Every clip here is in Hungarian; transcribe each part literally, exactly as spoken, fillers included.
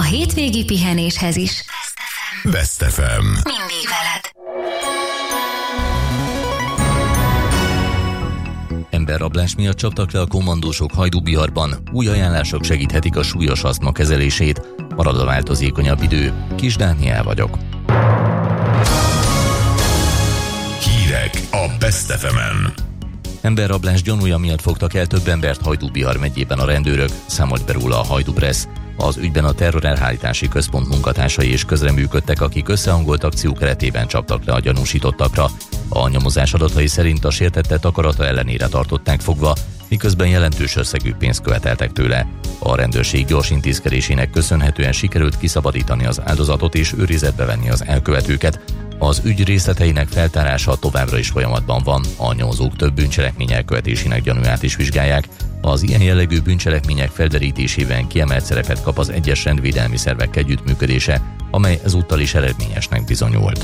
a hétvégi pihenéshez is. Best ef em. Mindig veled. Emberrablás miatt csaptak le a kommandósok Hajdú-Biharban. Új ajánlások segíthetik a súlyos asztma kezelését. Marad a változékonyabb idő. Kis Dániel vagyok. Hírek a Best ef emen. Emberrablás gyanúja miatt fogtak el több embert Hajdú-Bihar megyében a rendőrök, számolt be róla a Hajdú Press. Az ügyben a terrorelhárítási központ munkatársai is közreműködtek, akik összehangolt akció keretében csaptak le a gyanúsítottakra. A nyomozás adatai szerint a sértettet akarata ellenére tartották fogva, miközben jelentős összegű pénzt követeltek tőle. A rendőrség gyors intézkedésének köszönhetően sikerült kiszabadítani az áldozatot és őrizetbe venni az elkövetőket. Az ügy részleteinek feltárása továbbra is folyamatban van, a nyomozók több bűncselekmény elkövetésének gyanúját is vizsgálják. Az ilyen jellegű bűncselekmények felderítésében kiemelt szerepet kap az egyes rendvédelmi szervek együttműködése, amely ezúttal is eredményesnek bizonyult.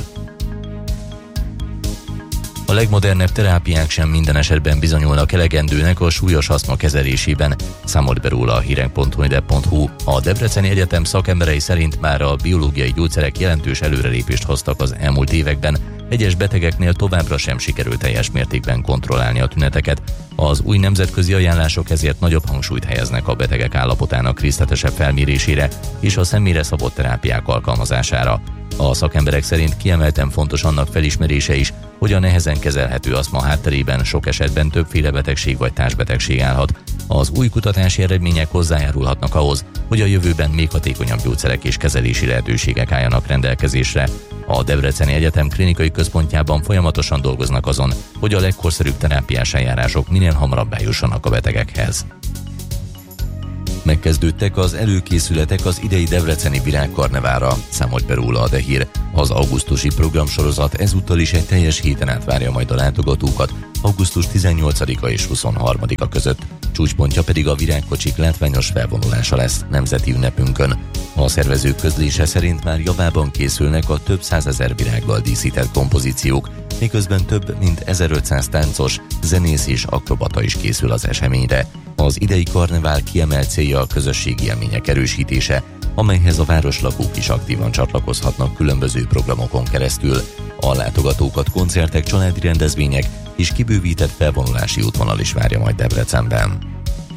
A legmodernebb terápiák sem minden esetben bizonyulnak elegendőnek a súlyos asztma kezelésében, számolt be róla a hírek pont hu pont hu. A Debreceni Egyetem szakemberei szerint már a biológiai gyógyszerek jelentős előrelépést hoztak az elmúlt években, egyes betegeknél továbbra sem sikerült teljes mértékben kontrollálni a tüneteket. Az új nemzetközi ajánlások ezért nagyobb hangsúlyt helyeznek a betegek állapotának részletesebb felmérésére és a személyre szabott terápiák alkalmazására. A szakemberek szerint kiemelten fontos annak felismerése is, hogy a nehezen kezelhető asztma hátterében sok esetben többféle betegség vagy társbetegség állhat. Az új kutatási eredmények hozzájárulhatnak ahhoz, hogy a jövőben még hatékonyabb gyógyszerek és kezelési lehetőségek álljanak rendelkezésre. A Debreceni Egyetem klinikai központjában folyamatosan dolgoznak azon, hogy a legkorszerűbb terápiás eljárások minél hamarabb eljussanak a betegekhez. Megkezdődtek az előkészületek az idei debreceni virágkarnevára, számolt be róla a Dehír. Az augusztusi programsorozat ezúttal is egy teljes héten át várja majd a látogatókat, augusztus tizennyolcadika és huszonharmadika között. Csúcspontja pedig a virágkocsik látványos felvonulása lesz nemzeti ünnepünkön. A szervezők közlése szerint már javában készülnek a több százezer virággal díszített kompozíciók, miközben több mint ezerötszáz táncos, zenész és akrobata is készül az eseményre. Az idei karnevál kiemelt célja a közösségi élmények erősítése, amelyhez a városlakók is aktívan csatlakozhatnak különböző programokon keresztül. A látogatókat koncertek, családi rendezvények és kibővített felvonulási útvonal is várja majd Debrecenben.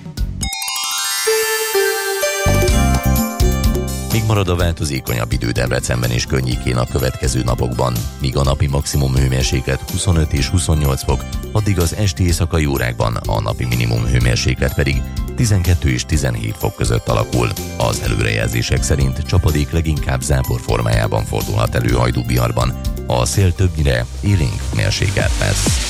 Még marad a változékonyabb idő Debrecenben és környékén a következő napokban, míg a napi maximum hőmérséklet huszonöt és huszonnyolc fok, addig az esti éjszakai órákban a napi minimum hőmérséklet pedig tizenkettő és tizenhét fok között alakul. Az előrejelzések szerint csapadék leginkább zápor formájában fordulhat elő Hajdú-Biharban. A szél többnyire élénk mérsékelt lesz.